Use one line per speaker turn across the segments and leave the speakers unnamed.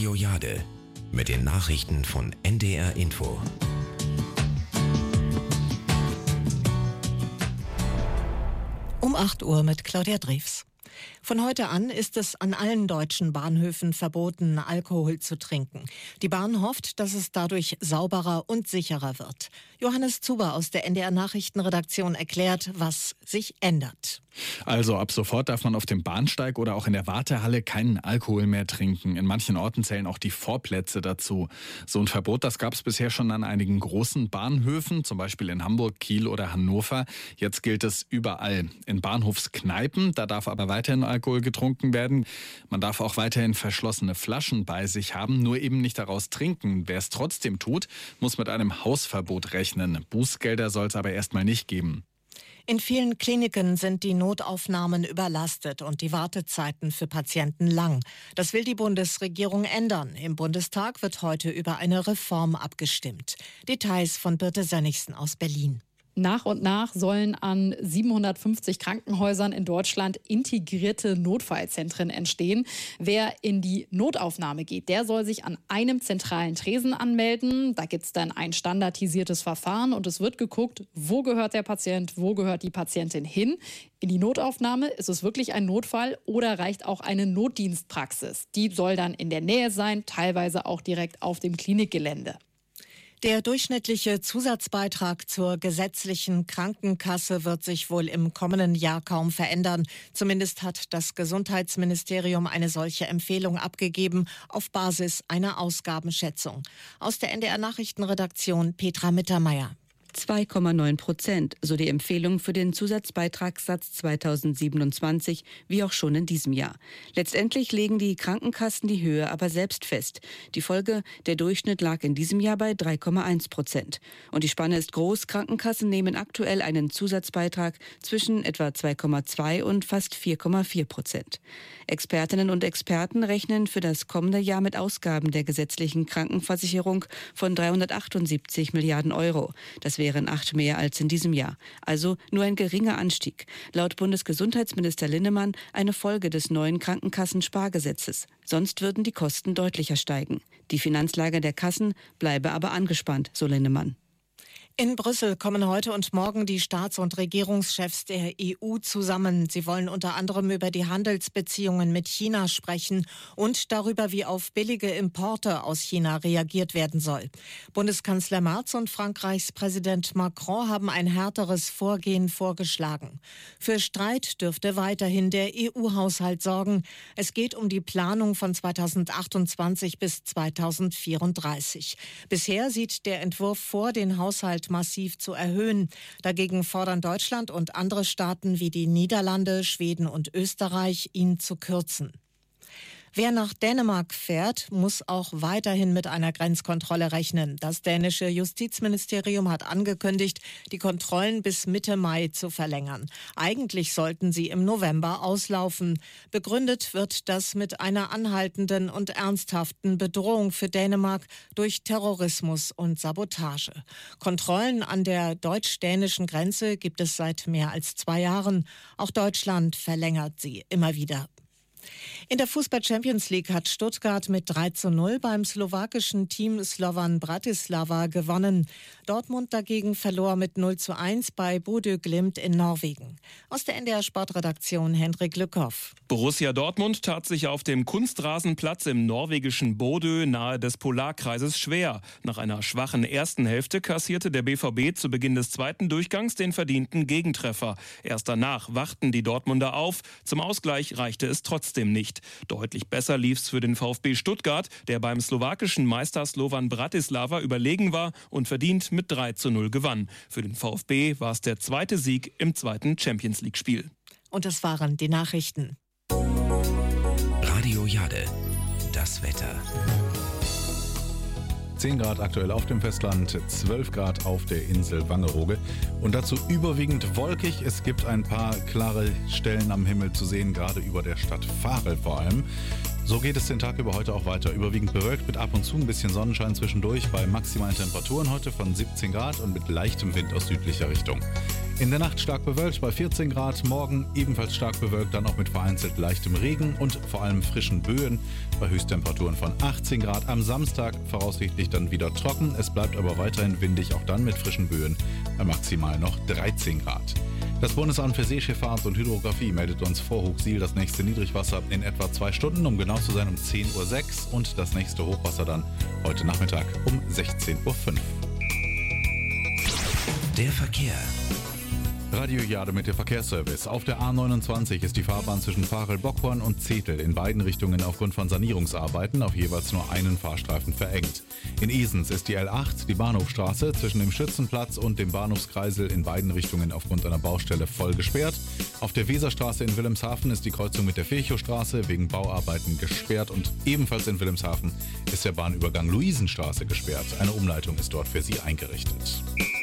Radio Jade mit den Nachrichten von NDR Info.
Um 8 Uhr mit Claudia Drews. Von heute an ist es an allen deutschen Bahnhöfen verboten, Alkohol zu trinken. Die Bahn hofft, dass es dadurch sauberer und sicherer wird. Johannes Zuber aus der NDR Nachrichtenredaktion erklärt, was sich ändert.
Also ab sofort darf man auf dem Bahnsteig oder auch in der Wartehalle keinen Alkohol mehr trinken. In manchen Orten zählen auch die Vorplätze dazu. So ein Verbot, das gab es bisher schon an einigen großen Bahnhöfen, zum Beispiel in Hamburg, Kiel oder Hannover. Jetzt gilt es überall. In Bahnhofskneipen, da darf aber weiterhin Alkohol getrunken werden. Man darf auch weiterhin verschlossene Flaschen bei sich haben, nur eben nicht daraus trinken. Wer es trotzdem tut, muss mit einem Hausverbot rechnen. Bußgelder soll es aber erstmal nicht geben.
In vielen Kliniken sind die Notaufnahmen überlastet und die Wartezeiten für Patienten lang. Das will die Bundesregierung ändern. Im Bundestag wird heute über eine Reform abgestimmt. Details von Birte Sönnigsen aus Berlin.
Nach und nach sollen an 750 Krankenhäusern in Deutschland integrierte Notfallzentren entstehen. Wer in die Notaufnahme geht, der soll sich an einem zentralen Tresen anmelden. Da gibt es dann ein standardisiertes Verfahren und es wird geguckt, wo gehört der Patient, wo gehört die Patientin hin. In die Notaufnahme, ist es wirklich ein Notfall oder reicht auch eine Notdienstpraxis? Die soll dann in der Nähe sein, teilweise auch direkt auf dem Klinikgelände.
Der durchschnittliche Zusatzbeitrag zur gesetzlichen Krankenkasse wird sich wohl im kommenden Jahr kaum verändern. Zumindest hat das Gesundheitsministerium eine solche Empfehlung abgegeben auf Basis einer Ausgabenschätzung. Aus der NDR Nachrichtenredaktion Petra Mittermeier.
2,9%, so die Empfehlung für den Zusatzbeitragssatz 2027, wie auch schon in diesem Jahr. Letztendlich legen die Krankenkassen die Höhe aber selbst fest. Die Folge, der Durchschnitt lag in diesem Jahr bei 3,1%. Und die Spanne ist groß. Krankenkassen nehmen aktuell einen Zusatzbeitrag zwischen etwa 2,2 und fast 4,4%. Expertinnen und Experten rechnen für das kommende Jahr mit Ausgaben der gesetzlichen Krankenversicherung von 378 Milliarden Euro. Das wären 8 mehr als in diesem Jahr. Also nur ein geringer Anstieg. Laut Bundesgesundheitsminister Linnemann eine Folge des neuen Krankenkassenspargesetzes. Sonst würden die Kosten deutlicher steigen. Die Finanzlage der Kassen bleibe aber angespannt, so Linnemann.
In Brüssel kommen heute und morgen die Staats- und Regierungschefs der EU zusammen. Sie wollen unter anderem über die Handelsbeziehungen mit China sprechen und darüber, wie auf billige Importe aus China reagiert werden soll. Bundeskanzler Merz und Frankreichs Präsident Macron haben ein härteres Vorgehen vorgeschlagen. Für Streit dürfte weiterhin der EU-Haushalt sorgen. Es geht um die Planung von 2028 bis 2034. Bisher sieht der Entwurf vor, den Haushalt massiv zu erhöhen. Dagegen fordern Deutschland und andere Staaten wie die Niederlande, Schweden und Österreich, ihn zu kürzen. Wer nach Dänemark fährt, muss auch weiterhin mit einer Grenzkontrolle rechnen. Das dänische Justizministerium hat angekündigt, die Kontrollen bis Mitte Mai zu verlängern. Eigentlich sollten sie im November auslaufen. Begründet wird das mit einer anhaltenden und ernsthaften Bedrohung für Dänemark durch Terrorismus und Sabotage. Kontrollen an der deutsch-dänischen Grenze gibt es seit mehr als 2 Jahren. Auch Deutschland verlängert sie immer wieder. In der Fußball-Champions League hat Stuttgart mit 3:0 beim slowakischen Team Slovan Bratislava gewonnen. Dortmund dagegen verlor mit 0:1 bei Bodø Glimt in Norwegen. Aus der NDR Sportredaktion Hendrik Lückhoff.
Borussia Dortmund tat sich auf dem Kunstrasenplatz im norwegischen Bodø nahe des Polarkreises schwer. Nach einer schwachen ersten Hälfte kassierte der BVB zu Beginn des zweiten Durchgangs den verdienten Gegentreffer. Erst danach wachten die Dortmunder auf. Zum Ausgleich reichte es trotzdem nicht. Deutlich besser lief's für den VfB Stuttgart, der beim slowakischen Meister Slovan Bratislava überlegen war und verdient mit 3:0 gewann. Für den VfB war es der zweite Sieg im zweiten Champions-League-Spiel.
Und das waren die Nachrichten.
Radio Jade, das Wetter.
10 Grad aktuell auf dem Festland, 12 Grad auf der Insel Wangerooge und dazu überwiegend wolkig. Es gibt ein paar klare Stellen am Himmel zu sehen, gerade über der Stadt Varel vor allem. So geht es den Tag über heute auch weiter. Überwiegend bewölkt mit ab und zu ein bisschen Sonnenschein zwischendurch bei maximalen Temperaturen heute von 17 Grad und mit leichtem Wind aus südlicher Richtung. In der Nacht stark bewölkt bei 14 Grad, morgen ebenfalls stark bewölkt, dann auch mit vereinzelt leichtem Regen und vor allem frischen Böen bei Höchsttemperaturen von 18 Grad. Am Samstag voraussichtlich dann wieder trocken, es bleibt aber weiterhin windig, auch dann mit frischen Böen bei maximal noch 13 Grad. Das Bundesamt für Seeschifffahrt und Hydrographie meldet uns vor Hochsiel das nächste Niedrigwasser in etwa 2 Stunden, um genau zu sein um 10.06 Uhr und das nächste Hochwasser dann heute Nachmittag um 16.05 Uhr.
Der Verkehr.
Radio Jade mit dem Verkehrsservice. Auf der A29 ist die Fahrbahn zwischen Varel-Bockhorn und Zetel in beiden Richtungen aufgrund von Sanierungsarbeiten auf jeweils nur einen Fahrstreifen verengt. In Esens ist die L8, die Bahnhofstraße, zwischen dem Schützenplatz und dem Bahnhofskreisel in beiden Richtungen aufgrund einer Baustelle voll gesperrt. Auf der Weserstraße in Wilhelmshaven ist die Kreuzung mit der Virchowstraße wegen Bauarbeiten gesperrt und ebenfalls in Wilhelmshaven ist der Bahnübergang Luisenstraße gesperrt. Eine Umleitung ist dort für Sie eingerichtet.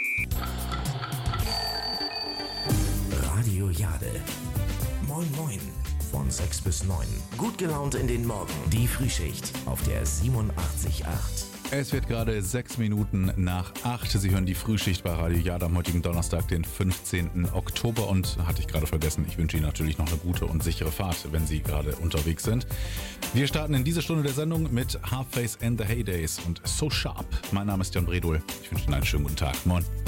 Radio Jade. Moin Moin. Von 6 bis 9. Gut gelaunt in den Morgen. Die Frühschicht auf der 87.8.
Es wird gerade 6 Minuten nach 8. Sie hören die Frühschicht bei Radio Jade am heutigen Donnerstag, den 15. Oktober. Und hatte ich gerade vergessen, ich wünsche Ihnen natürlich noch eine gute und sichere Fahrt, wenn Sie gerade unterwegs sind. Wir starten in dieser Stunde der Sendung mit Half Face and the Heydays und So Sharp. Mein Name ist Jan Bredol. Ich wünsche Ihnen einen schönen guten Tag. Moin.